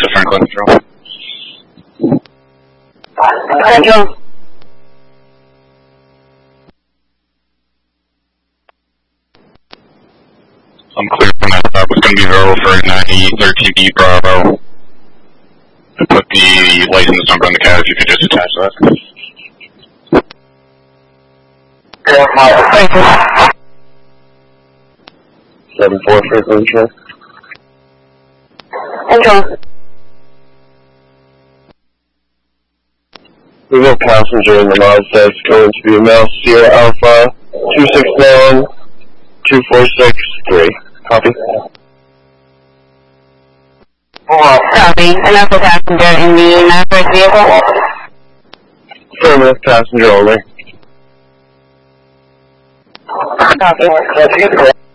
to Franklin. Central. I'm clear from that. That was going to be verbal for 9013B Bravo. To put the license number on the cab, if you could just attach that. 7-4 Franklin Trail. Central. We have a passenger in the Mazda that's going to be male Sierra Alpha 269-2463. Copy. Copy. Another passenger in the Maverick vehicle. Affirmative, passenger only. Copy.